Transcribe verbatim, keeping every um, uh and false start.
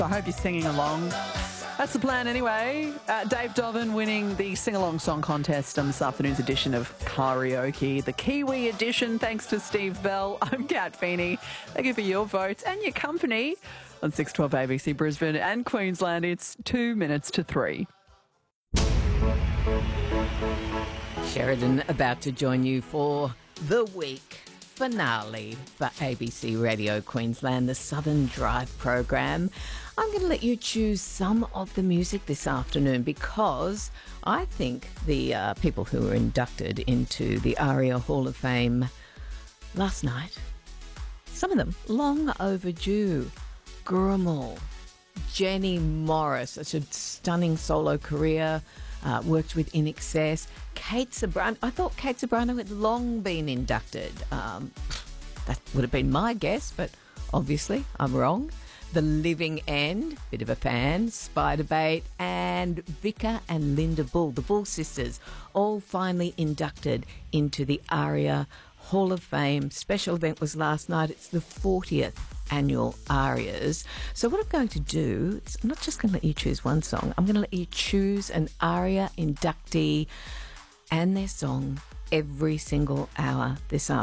I hope you're singing along. That's the plan anyway. Uh, Dave Dobbin winning the sing-along song contest on this afternoon's edition of Karaoke, the Kiwi edition, thanks to Steve Bell. I'm Kat Feeney. Thank you for your votes and your company on six twelve A B C Brisbane and Queensland. It's two minutes to three. Sheridan about to join you for the week finale for A B C Radio Queensland, the Southern Drive program. I'm going to let you choose some of the music this afternoon because I think the uh, people who were inducted into the ARIA Hall of Fame last night, some of them long overdue. Gurrumul, Jenny Morris, such a stunning solo career, uh, worked with I N X S. Kate Ceberano, I thought Kate Ceberano had long been inducted. Um, that would have been my guess, but obviously I'm wrong. The Living End, bit of a fan, Spiderbait, and Vika and Linda Bull, the Bull sisters, all finally inducted into the ARIA Hall of Fame. Special event was last night. It's the fortieth annual ARIAs. So what I'm going to do is I'm not just going to let you choose one song. I'm going to let you choose an ARIA inductee and their song every single hour this afternoon.